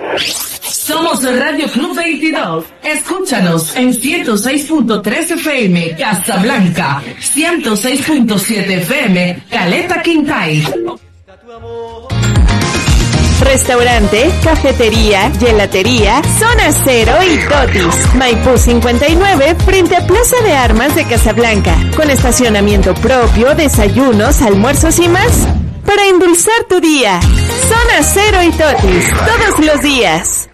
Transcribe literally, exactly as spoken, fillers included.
Somos Radio Club veintidós. Escúchanos en ciento seis punto tres F M Casablanca, ciento seis punto siete F M Caleta Quintay. Restaurante, cafetería, gelatería, Zona Cero y Totis. Maipú cincuenta y nueve, frente a Plaza de Armas de Casablanca. Con estacionamiento propio, desayunos, almuerzos y más. Para endulzar tu día. Zona Cero y Totis, todos los días.